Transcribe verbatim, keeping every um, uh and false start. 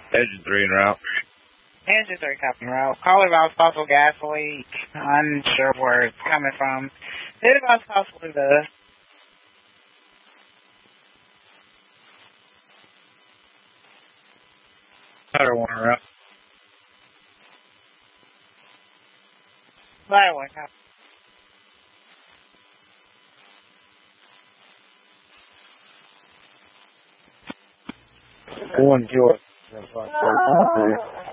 Engine three en route. Engine three copy en route. Call about possible gas leak. Unsure where it's coming from. Did about possibly the Powder one en route. Ladder one copy. One George.